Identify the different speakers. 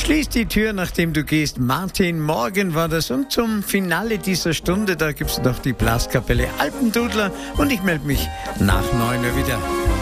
Speaker 1: Schließ die Tür, nachdem du gehst. Martin, morgen war das. Und zum Finale dieser Stunde, da gibt's noch die Blaskapelle Alpendudler. Und ich melde mich nach 9 Uhr wieder.